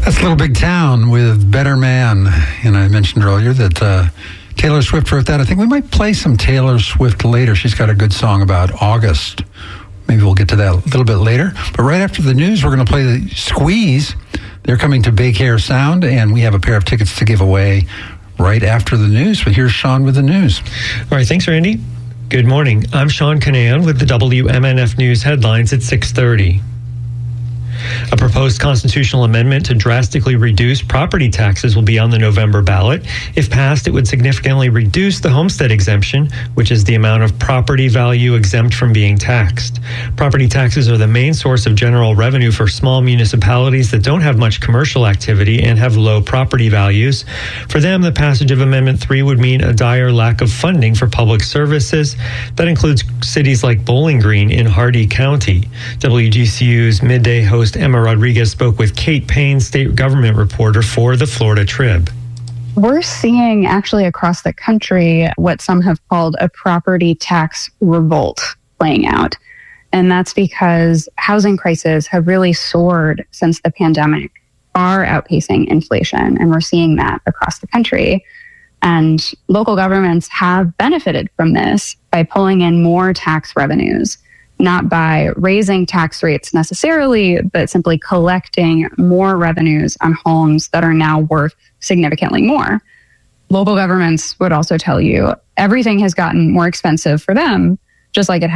That's Little Big Town with Better Man. And I mentioned earlier that Taylor Swift wrote that. I think we might play some Taylor Swift later. She's got a good song about August. Maybe we'll get to that a little bit later. But right after the news, we're going to play the Squeeze. They're coming to Big Hair Sound, and we have a pair of tickets to give away right after the news. But here's Sean with the news. All right, thanks, Randy. Good morning. I'm Sean Canan with the WMNF News headlines at 6:30. A proposed constitutional amendment to drastically reduce property taxes will be on the November ballot. If passed, it would significantly reduce the homestead exemption, which is the amount of property value exempt from being taxed. Property taxes are the main source of general revenue for small municipalities that don't have much commercial activity and have low property values. For them, the passage of Amendment 3 would mean a dire lack of funding for public services. That includes cities like Bowling Green in Hardee County. WGCU's midday host Emma Rodriguez spoke with Kate Payne, state government reporter for the Florida Trib. We're seeing actually across the country what some have called a property tax revolt playing out. And that's because housing prices have really soared since the pandemic, far outpacing inflation. And we're seeing that across the country. And local governments have benefited from this by pulling in more tax revenues, not by raising tax rates necessarily, but simply collecting more revenues on homes that are now worth significantly more. Local governments would also tell you everything has gotten more expensive for them, just like it